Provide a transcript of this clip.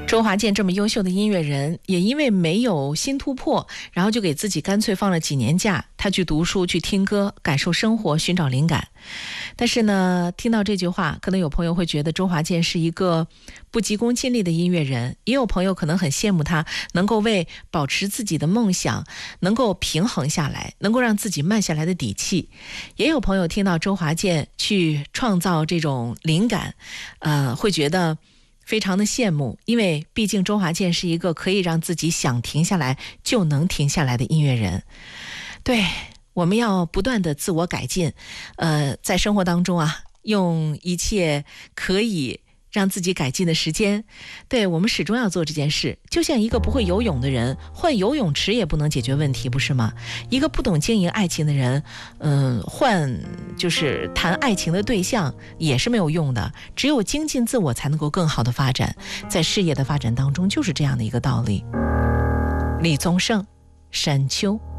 周华健这么优秀的音乐人，也因为没有新突破，然后就给自己干脆放了几年假，他去读书，去听歌，感受生活，寻找灵感。但是呢，听到这句话，可能有朋友会觉得周华健是一个不急功近利的音乐人，也有朋友可能很羡慕他能够为保持自己的梦想能够平衡下来，能够让自己慢下来的底气。也有朋友听到周华健去创造这种灵感，会觉得非常的羡慕，因为毕竟周华健是一个可以让自己想停下来就能停下来的音乐人。对，我们要不断的自我改进，在生活当中啊，用一切可以让自己改进的时间，对，我们始终要做这件事。就像一个不会游泳的人，换游泳池也不能解决问题，不是吗？一个不懂经营爱情的人，换就是谈爱情的对象也是没有用的。只有精进自我，才能够更好的发展。在事业的发展当中，就是这样的一个道理。李宗盛，山丘。